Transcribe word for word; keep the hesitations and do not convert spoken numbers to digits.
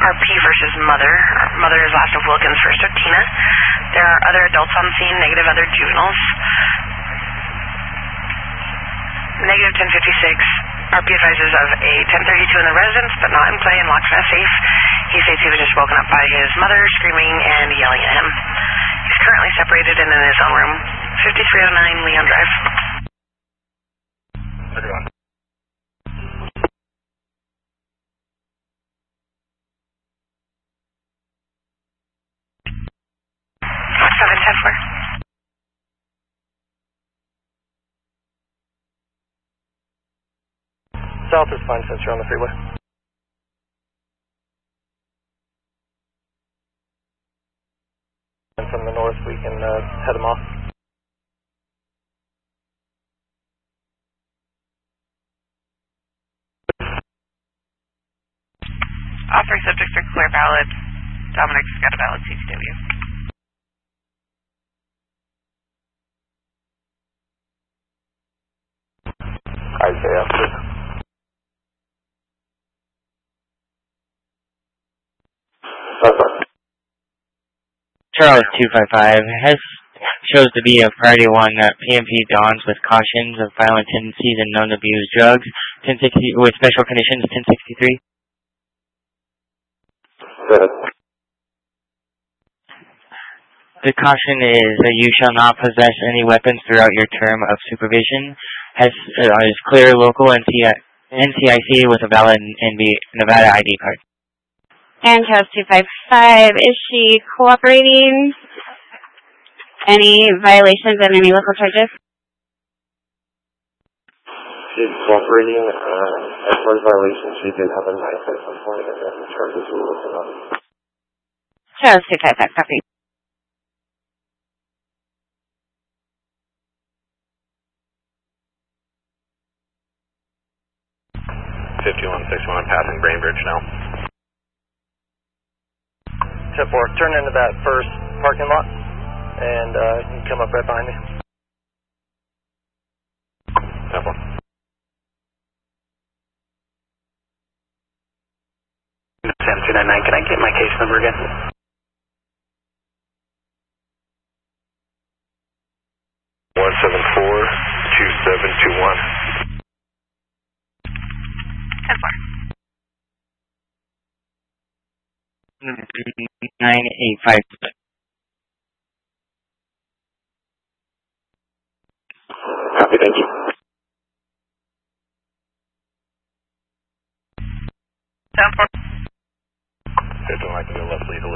R P versus Mother. Mother is last of Wilkins, first of Tina. There are other adults on scene, negative other juveniles. Negative ten fifty-six. R P advises of a ten thirty-two in the residence, but not in play and locked in a safe. He states he was just woken up by his mother screaming and yelling at him. He's currently separated and in his own room. fifty-three oh nine Leon Drive. Everyone. seven ten four. South is fine since you're on the freeway. And from the north, we can uh, head them off. All three subjects are clear valid. Dominic's got a valid C C W. Isaiah, please. Charles two five five has shows to be a Friday one that P M P dawns with cautions of violent tendencies and known to abuse drugs. ten sixty with special conditions. ten sixty-three. Good. The caution is that you shall not possess any weapons throughout your term of supervision. Has uh, is clear local N C I C with a valid N B Nevada I D card. And Charles two five five, is she cooperating? Any violations and any local charges? She's cooperating. Uh, as far as violations, she did have a knife at some point, and then the charges were looking on. Charles two five five, copy. fifty-one sixty-one, I'm passing Brainbridge now. ten four, turn into that first parking lot, and uh, you can come up right behind me. ten four. seven two nine nine, can I get my case number again? one seven four two seven two one. ten four. nine eight five. Copy, thank you. ten four. fifty-one, I can go left lead to